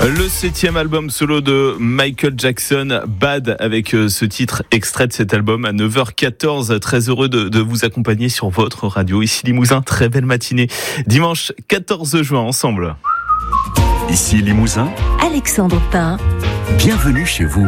Le 7e album solo de Michael Jackson, Bad, avec ce titre extrait de cet album à 9h14. Très heureux de vous accompagner sur votre radio. Ici Limousin, très belle matinée. Dimanche 14 juin, ensemble. Ici Limousin, Alexandre Pain. Bienvenue chez vous.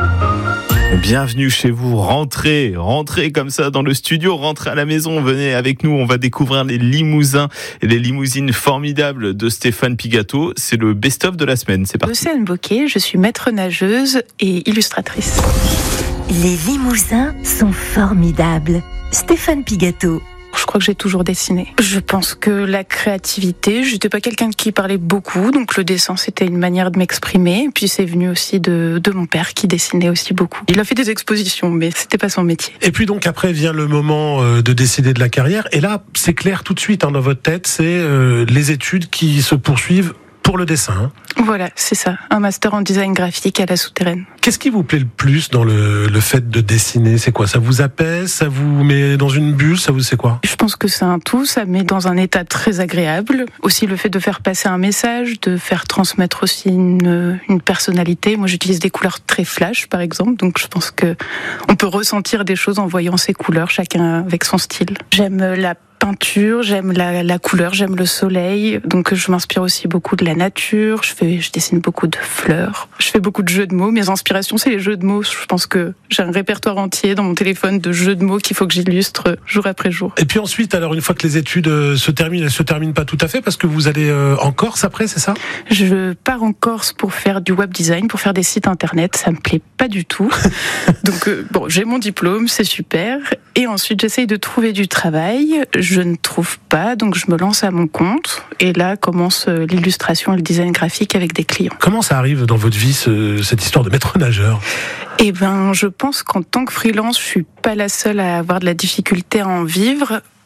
Bienvenue chez vous, rentrez comme ça dans le studio, rentrez à la maison, venez avec nous, on va découvrir les Limousins et les limousines formidables de Stéphane Pigato. C'est le best-of de la semaine, c'est parti. Océane Bocquet, je suis maître nageuse et illustratrice. Les Limousins sont formidables. Stéphane Pigato. Je crois que j'ai toujours dessiné. Je pense que la créativité, j'étais pas quelqu'un qui parlait beaucoup, donc le dessin c'était une manière de m'exprimer. Et puis c'est venu aussi de mon père qui dessinait aussi beaucoup. Il a fait des expositions, mais c'était pas son métier. Et puis donc après vient le moment de décider de la carrière. Et là, c'est clair tout de suite dans votre tête, c'est les études qui se poursuivent pour le dessin. Voilà, c'est ça. Un master en design graphique à la Souterraine. Qu'est-ce qui vous plaît le plus dans le fait de dessiner ? C'est quoi ? Ça vous apaise ? Ça vous met dans une bulle ? C'est quoi ? Je pense que c'est un tout. Ça met dans un état très agréable. Aussi le fait de faire passer un message, de faire transmettre aussi une personnalité. Moi, j'utilise des couleurs très flash, par exemple. Donc, je pense que on peut ressentir des choses en voyant ces couleurs, chacun avec son style. J'aime la peinture, j'aime la couleur, j'aime le soleil, donc je m'inspire aussi beaucoup de la nature, je dessine beaucoup de fleurs, je fais beaucoup de jeux de mots, mes inspirations c'est les jeux de mots, je pense que j'ai un répertoire entier dans mon téléphone de jeux de mots qu'il faut que j'illustre jour après jour. Et puis ensuite, alors une fois que les études se terminent, elles se terminent pas tout à fait parce que vous allez en Corse après, c'est ça ? Je pars en Corse pour faire du web design, pour faire des sites internet, ça me plaît pas du tout, donc j'ai mon diplôme, c'est super, et ensuite j'essaye de trouver du travail. Je ne trouve pas, donc je me lance à mon compte. Et là commence l'illustration et le design graphique avec des clients. Comment ça arrive dans votre vie, cette histoire de maître nageur ? Eh ben, je pense qu'en tant que freelance, je suis pas la seule à avoir de la difficulté à en vivre.